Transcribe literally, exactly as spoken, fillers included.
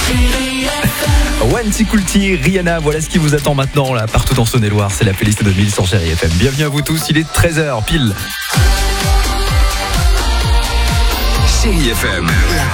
Wanty Coulty, Rihanna, voilà ce qui vous attend maintenant là, partout en Saône-et-Loire. C'est la playlist de mille sur Chérie F M. Bienvenue à vous tous, il est treize heures pile. Chérie F M.